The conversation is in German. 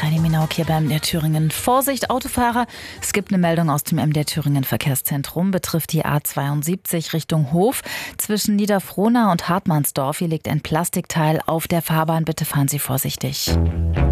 Steini Minauk hier beim MDR Thüringen. Vorsicht, Autofahrer! Es gibt eine Meldung aus dem MDR Thüringen Verkehrszentrum, betrifft die A72 Richtung Hof. Zwischen Niederfrohna und Hartmannsdorf. Hier liegt ein Plastikteil auf der Fahrbahn. Bitte fahren Sie vorsichtig.